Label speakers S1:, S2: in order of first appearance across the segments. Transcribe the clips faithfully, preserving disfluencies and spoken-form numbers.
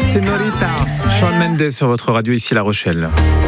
S1: Señorita, Shawn Mendes sur votre radio ici La Rochelle.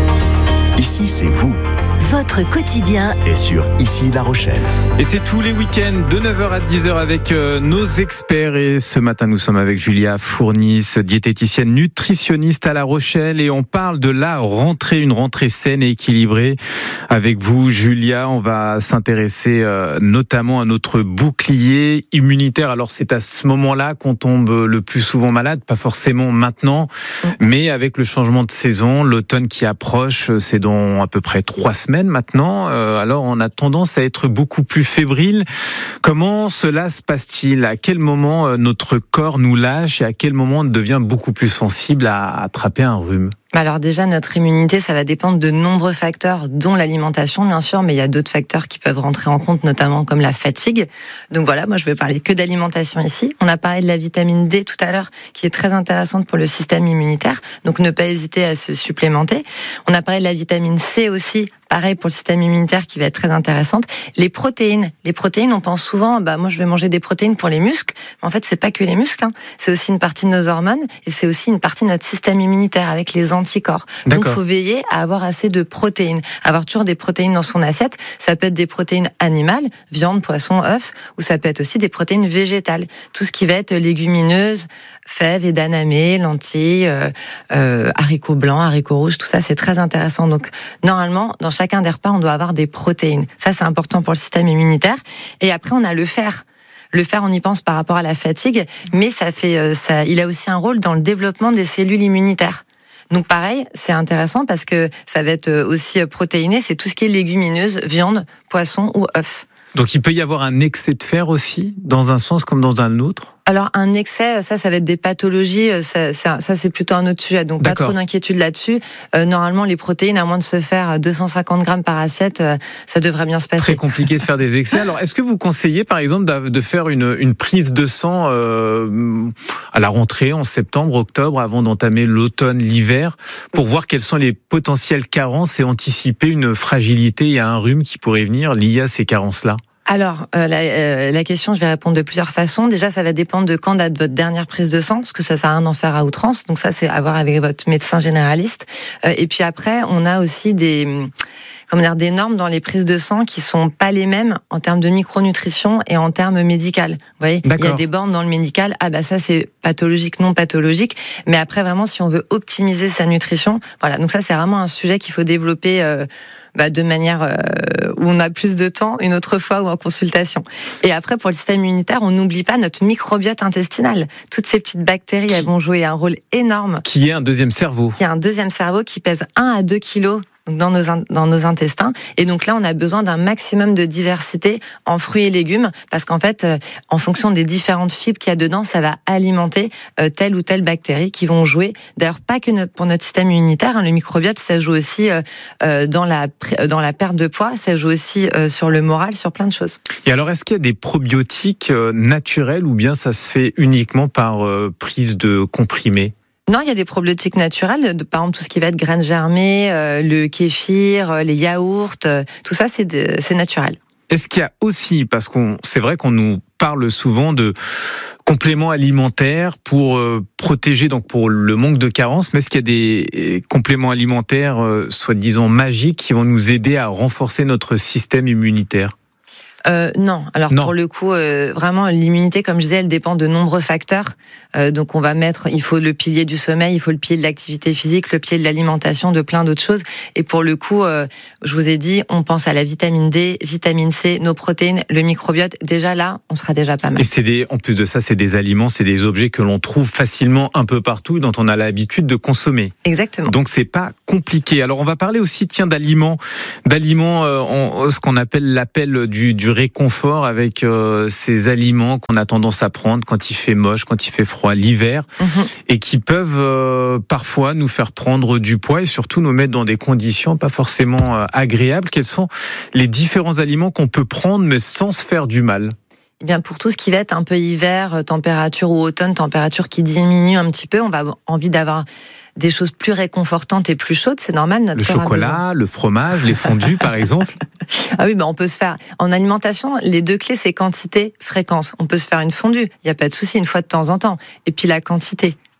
S2: Ici, c'est vous.
S3: Votre quotidien
S2: est sur Ici La Rochelle.
S1: Et c'est tous les week-ends de neuf heures à dix heures avec euh, nos experts. Et ce matin, nous sommes avec Julia Fournis, diététicienne nutritionniste à La Rochelle. Et on parle de la rentrée, une rentrée saine et équilibrée. Avec vous, Julia, on va s'intéresser euh, notamment à notre bouclier immunitaire. Alors c'est à ce moment-là qu'on tombe le plus souvent malade, pas forcément maintenant, mais avec le changement de saison, l'automne qui approche, c'est dans à peu près trois semaines maintenant, euh, alors on a tendance à être beaucoup plus fébrile. Comment cela se passe-t-il ? À quel moment euh, notre corps nous lâche et à quel moment on devient beaucoup plus sensible à attraper un rhume ?
S4: Alors déjà, notre immunité, ça va dépendre de nombreux facteurs, dont l'alimentation, bien sûr, mais il y a d'autres facteurs qui peuvent rentrer en compte, notamment comme la fatigue. Donc voilà, moi je vais parler que d'alimentation ici. On a parlé de la vitamine D tout à l'heure, qui est très intéressante pour le système immunitaire, donc ne pas hésiter à se supplémenter. On a parlé de la vitamine C aussi, pareil pour le système immunitaire, qui va être très intéressante. Les protéines, les protéines, on pense souvent, bah moi je vais manger des protéines pour les muscles, mais en fait c'est pas que les muscles, hein. C'est aussi une partie de nos hormones et c'est aussi une partie de notre système immunitaire avec les anticorps. Donc il faut veiller à avoir assez de protéines, avoir toujours des protéines dans son assiette. Ça peut être des protéines animales, viande, poisson, œufs, ou ça peut être aussi des protéines végétales, tout ce qui va être légumineuses, fèves et d'anamées, lentilles, euh, euh, haricots blancs, haricots rouges, tout ça c'est très intéressant. Donc normalement, dans chacun des repas, on doit avoir des protéines. Ça c'est important pour le système immunitaire. Et après on a le fer. Le fer, on y pense par rapport à la fatigue, mais ça fait, euh, ça, il a aussi un rôle dans le développement des cellules immunitaires. Donc pareil, c'est intéressant parce que ça va être aussi protéiné, c'est tout ce qui est légumineuse, viande, poisson ou œufs.
S1: Donc il peut y avoir un excès de fer aussi, dans un sens comme dans un autre ?
S4: Alors un excès, ça, ça va être des pathologies, ça, ça, ça c'est plutôt un autre sujet, donc
S1: D'accord.
S4: Pas trop d'inquiétude là-dessus. Euh, normalement, les protéines, à moins de se faire deux cent cinquante grammes par assiette, euh, ça devrait bien se passer.
S1: Très compliqué de faire des excès. Alors, est-ce que vous conseillez, par exemple, de faire une, une prise de sang euh, à la rentrée, en septembre, octobre, avant d'entamer l'automne, l'hiver, pour voir quelles sont les potentielles carences et anticiper une fragilité et un rhume qui pourrait venir lié à ces carences-là ?
S4: Alors, euh, la, euh, la question, je vais répondre de plusieurs façons. Déjà, ça va dépendre de quand date votre dernière prise de sang, parce que ça sert à rien d'en faire à outrance. Donc ça, c'est à voir avec votre médecin généraliste. Euh, et puis après, on a aussi des, comment dire, des normes dans les prises de sang qui sont pas les mêmes en termes de micronutrition et en termes médical. Vous voyez,
S1: D'accord.
S4: Il y a des bornes dans le médical. Ah bah ça, c'est pathologique, non pathologique. Mais après, vraiment, si on veut optimiser sa nutrition, voilà. Donc ça, c'est vraiment un sujet qu'il faut développer. Euh, Bah de manière euh, où on a plus de temps une autre fois ou en consultation. Et après, pour le système immunitaire, on n'oublie pas notre microbiote intestinal. Toutes ces petites bactéries, elles vont jouer un rôle énorme.
S1: Qui est un deuxième cerveau.
S4: Qui a un deuxième cerveau qui pèse un à deux kilos dans nos, dans nos intestins. Et donc là, on a besoin d'un maximum de diversité en fruits et légumes, parce qu'en fait, euh, en fonction des différentes fibres qu'il y a dedans, ça va alimenter euh, telle ou telle bactérie qui vont jouer. D'ailleurs, pas que notre, pour notre système immunitaire, hein, le microbiote, ça joue aussi euh, euh, dans la dans la perte de poids, ça joue aussi euh, sur le moral, sur plein de choses.
S1: Et alors, est-ce qu'il y a des probiotiques euh, naturels ou bien ça se fait uniquement par euh, prise de comprimés ?
S4: Non, il y a des probiotiques naturels, de, par exemple tout ce qui va être graines germées, euh, le kéfir, euh, les yaourts, euh, tout ça c'est, de, c'est naturel.
S1: Est-ce qu'il y a aussi, parce qu'on, c'est vrai qu'on nous parle souvent de compléments alimentaires pour euh, protéger, donc pour le manque de carence, mais est-ce qu'il y a des euh, compléments alimentaires, euh, soi-disant magiques, qui vont nous aider à renforcer notre système immunitaire ?
S4: Euh, non, alors non. Pour le coup, euh, vraiment l'immunité, comme je disais, elle dépend de nombreux facteurs. Euh, donc on va mettre, il faut le pilier du sommeil, il faut le pilier de l'activité physique, le pilier de l'alimentation, de plein d'autres choses. Et pour le coup, euh, je vous ai dit, on pense à la vitamine D, vitamine C, nos protéines, le microbiote. Déjà là, on sera déjà pas mal.
S1: Et c'est des, en plus de ça, c'est des aliments, c'est des objets que l'on trouve facilement un peu partout, dont on a l'habitude de consommer.
S4: Exactement.
S1: Donc c'est pas compliqué. Alors on va parler aussi, tiens, d'aliments, d'aliments, euh, en, ce qu'on appelle l'appel du, du réconfort, avec euh, ces aliments qu'on a tendance à prendre quand il fait moche, quand il fait froid l'hiver, mmh. et qui peuvent euh, parfois nous faire prendre du poids et surtout nous mettre dans des conditions pas forcément euh, agréables. Quels sont les différents aliments qu'on peut prendre mais sans se faire du mal ?
S4: Eh bien, pour tout ce qui va être un peu hiver, température ou automne, température qui diminue un petit peu, on va avoir envie d'avoir des choses plus réconfortantes et plus chaudes, c'est normal. Notre
S1: le chocolat, le fromage, les fondus par exemple.
S4: Ah oui, ben on peut se faire. En alimentation, les deux clés, c'est quantité, fréquence. On peut se faire une fondue, il n'y a pas de souci, une fois de temps en temps. Et puis la quantité.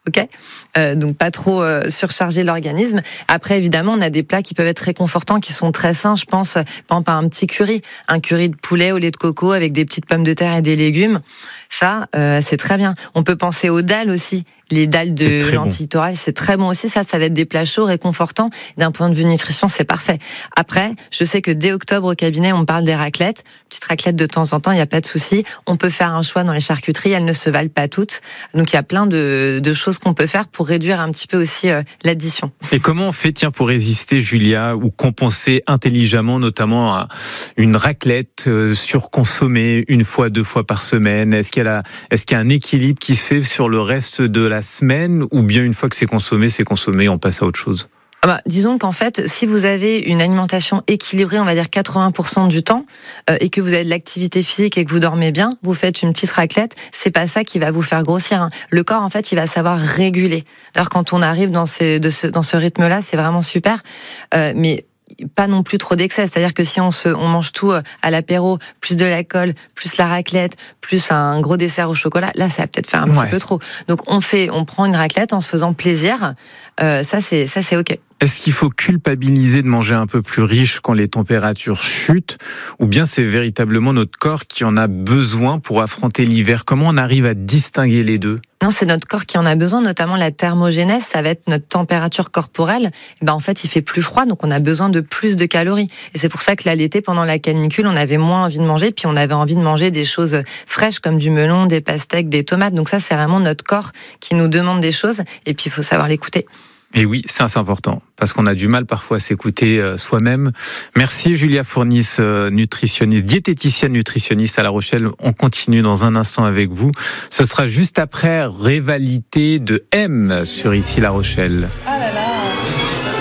S4: ok, euh, donc pas trop euh, surcharger l'organisme. Après, évidemment, on a des plats qui peuvent être réconfortants, qui sont très sains. Je pense, par exemple, à un petit curry, un curry de poulet au lait de coco avec des petites pommes de terre et des légumes. Ça, euh, c'est très bien. On peut penser aux dalles aussi. Les dalles de lentilles torrelles, c'est très bon aussi. Ça, ça va être des plats chauds, réconfortants. D'un point de vue nutrition, c'est parfait. Après, je sais que dès octobre au cabinet, on parle des raclettes. Petite raclette de temps en temps, il n'y a pas de souci. On peut faire un choix dans les charcuteries. Elles ne se valent pas toutes. Donc, il y a plein de, de choses qu'on peut faire pour réduire un petit peu aussi euh, l'addition.
S1: Et comment on fait, tiens, pour résister, Julia, ou compenser intelligemment, notamment à une raclette euh, surconsommée une fois, deux fois par semaine? Est-ce qu'il y a la, est-ce qu'il y a un équilibre qui se fait sur le reste de la semaine, ou bien une fois que c'est consommé, c'est consommé, on passe à autre chose?
S4: Ah bah, disons qu'en fait, si vous avez une alimentation équilibrée, on va dire quatre-vingts pour cent du temps, euh, et que vous avez de l'activité physique et que vous dormez bien, vous faites une petite raclette, c'est pas ça qui va vous faire grossir. Hein. Le corps, en fait, il va savoir réguler. Alors, quand on arrive dans, ces, de ce, dans ce rythme-là, c'est vraiment super. Euh, mais pas non plus trop d'excès, c'est-à-dire que si on se, on mange tout à l'apéro, plus de l'alcool, plus la raclette, plus un gros dessert au chocolat, là ça va peut-être faire un ouais. petit peu trop. Donc on fait, on prend une raclette en se faisant plaisir, euh, ça c'est, ça c'est ok.
S1: Est-ce qu'il faut culpabiliser de manger un peu plus riche quand les températures chutent, ou bien c'est véritablement notre corps qui en a besoin pour affronter l'hiver? Comment on arrive à distinguer les deux?
S4: Non, c'est notre corps qui en a besoin, notamment la thermogénèse, ça va être notre température corporelle. Et ben en fait, il fait plus froid, donc on a besoin de plus de calories. Et c'est pour ça que là, l'été, pendant la canicule, on avait moins envie de manger, puis on avait envie de manger des choses fraîches comme du melon, des pastèques, des tomates. Donc ça, c'est vraiment notre corps qui nous demande des choses, et puis il faut savoir l'écouter.
S1: Et oui, ça c'est important, parce qu'on a du mal parfois à s'écouter soi-même. Merci Julia Fournis, nutritionniste, diététicienne nutritionniste à La Rochelle. On continue dans un instant avec vous. Ce sera juste après Rivalité de M sur Ici La Rochelle.
S4: Ah là là.